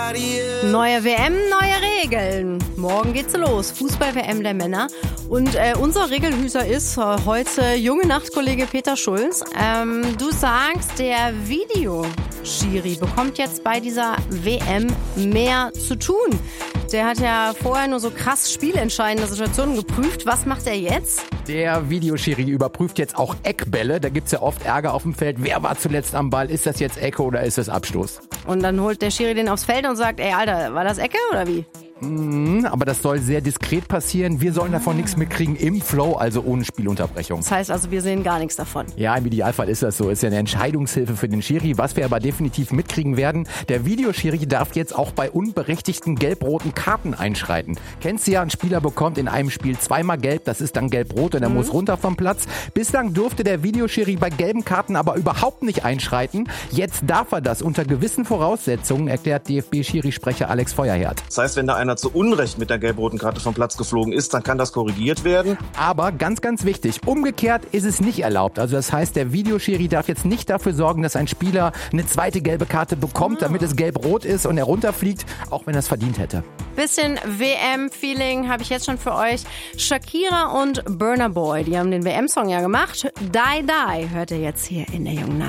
Neue WM, neue Regeln. Morgen geht's los. Fußball-WM der Männer. Und unser Regelhüter ist heute junge Nachtkollege Peter Schulz. Du sagst, der Videoschiri bekommt jetzt bei dieser WM mehr zu tun. Der hat ja vorher nur so krass spielentscheidende Situationen geprüft. Was macht er jetzt? Der Videoschiri überprüft jetzt auch Eckbälle. Da gibt's ja oft Ärger auf dem Feld. Wer war zuletzt am Ball? Ist das jetzt Ecke oder ist das Abstoß? Und dann holt der Schiri den aufs Feld und sagt, ey Alter, war das Ecke oder wie? Aber das soll sehr diskret passieren. Wir sollen davon nichts mitkriegen im Flow, also ohne Spielunterbrechung. Das heißt also, wir sehen gar nichts davon. Ja, im Idealfall ist das so. Ist ja eine Entscheidungshilfe für den Schiri. Was wir aber definitiv mitkriegen werden, der Videoschiri darf jetzt auch bei unberechtigten gelb-roten Karten einschreiten. Kennst du ja, ein Spieler bekommt in einem Spiel zweimal gelb, das ist dann gelb-rot und er muss runter vom Platz. Bislang durfte der Videoschiri bei gelben Karten aber überhaupt nicht einschreiten. Jetzt darf er das unter gewissen Voraussetzungen, erklärt DFB-Schiri-Sprecher Alex Feuerherd. Das heißt, wenn da einer zu Unrecht mit der gelb-roten Karte vom Platz geflogen ist, dann kann das korrigiert werden. Aber ganz, ganz wichtig, umgekehrt ist es nicht erlaubt. Also das heißt, der Videoschiri darf jetzt nicht dafür sorgen, dass ein Spieler eine zweite gelbe Karte bekommt, damit es gelb-rot ist und er runterfliegt, auch wenn er es verdient hätte. Bisschen WM-Feeling habe ich jetzt schon für euch. Shakira und Burna Boy, die haben den WM-Song ja gemacht. Die Die hört ihr jetzt hier in der Jungen Nacht.